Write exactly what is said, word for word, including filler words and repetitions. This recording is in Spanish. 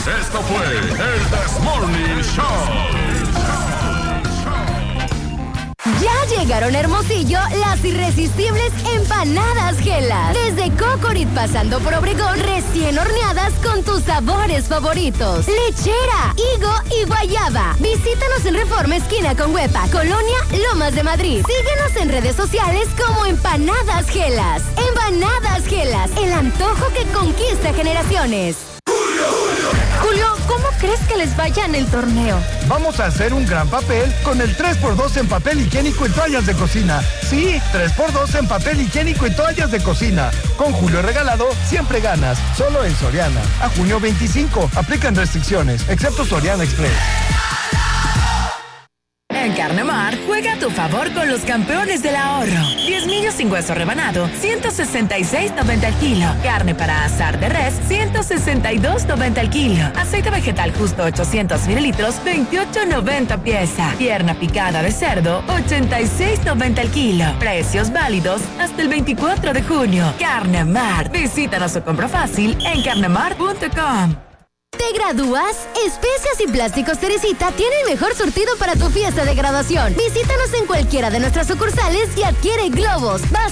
Esto fue el This Morning Show. Ya llegaron a Hermosillo las irresistibles empanadas Gelas. Desde Cocorit pasando por Obregón, recién horneadas con tus sabores favoritos. Lechera, higo y guayaba. Visítanos en Reforma esquina con Huepa, Colonia Lomas de Madrid. Síguenos en redes sociales como Empanadas Gelas. Empanadas Gelas, el antojo que conquista generaciones. Julio, ¿cómo crees que les vaya en el torneo? Vamos a hacer un gran papel con el tres por dos en papel higiénico y toallas de cocina. Sí, tres por dos en papel higiénico y toallas de cocina. Con Julio Regalado, siempre ganas. Solo en Soriana. A junio veinticinco. Aplican restricciones, excepto Soriana Express. En Carnemar, juega a tu favor con los campeones del ahorro. diez millos sin hueso rebanado, ciento sesenta y seis noventa el kilo. Carne para asar de res, ciento sesenta y dos noventa el kilo. Aceite vegetal justo ochocientos mililitros, veintiocho noventa pieza. Pierna picada de cerdo, ochenta y seis noventa el kilo. Precios válidos hasta el veinticuatro de junio. Carnemar. Visítanos o compra fácil en carnemar punto com. ¿Te gradúas? Especias y Plásticos Teresita tiene el mejor surtido para tu fiesta de graduación. Visítanos en cualquiera de nuestras sucursales y adquiere globos,